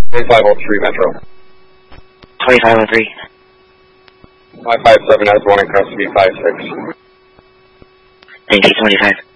2503 Metro. 2503. 557 has one in custody, 56. Thank you, 25.